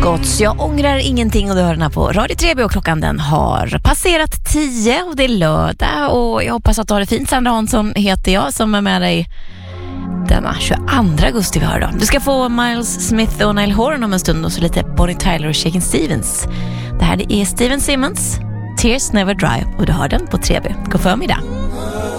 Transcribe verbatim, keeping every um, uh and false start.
Scotts, jag ångrar ingenting, och du hör den här på Radio tre B och klockan den har passerat tio och det är lördag och jag hoppas att du har det fint. Sandra Hansson heter jag som är med dig denna tjugoandra augusti vi har då. Du ska få Miles Smith och Niall Horan om en stund och så lite Bonnie Tyler och Shakin' Stevens. Det här är Steven Simmons, Tears Never Dry, och du hör den på tre B. God förmiddag.